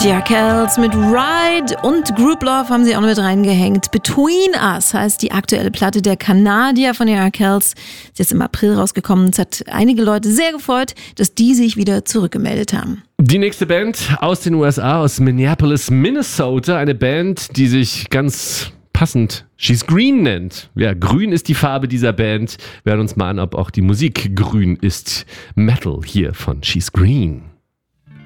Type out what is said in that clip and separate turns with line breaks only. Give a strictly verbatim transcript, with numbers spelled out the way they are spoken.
Die Arkells mit Ride und Group Love haben sie auch noch mit reingehängt. Between Us heißt die aktuelle Platte der Kanadier von den Arkells. Sie ist jetzt im April rausgekommen. Es hat einige Leute sehr gefreut, dass die sich wieder zurückgemeldet haben.
Die nächste Band aus den U S A, aus Minneapolis, Minnesota. Eine Band, die sich ganz passend She's Green nennt. Ja, grün ist die Farbe dieser Band. Wir hören uns mal an, ob auch die Musik grün ist. Metal hier von She's Green.